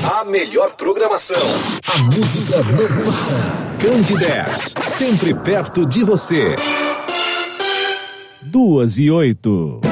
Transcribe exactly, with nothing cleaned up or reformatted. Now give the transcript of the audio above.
A melhor programação. A música não para. Candidez, sempre perto de você. Duas e oito.